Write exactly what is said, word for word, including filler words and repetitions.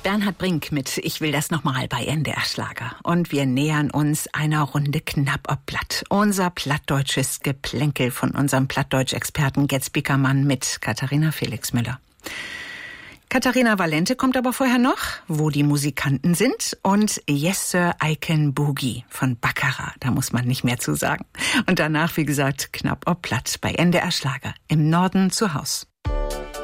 Bernhard Brink mit Ich will das nochmal bei N D R Schlager. Und wir nähern uns einer Runde knapp ob Platt. Unser plattdeutsches Geplänkel von unserem Plattdeutsch-Experten Gerd Spiekermann mit Katharina Felix-Müller. Katharina Valente kommt aber vorher noch, wo die Musikanten sind, und Yes Sir I Can Boogie von Baccarat. Da muss man nicht mehr zu sagen. Und danach, wie gesagt, knapp ob Platt bei N D R Schlager. Im Norden zu Haus.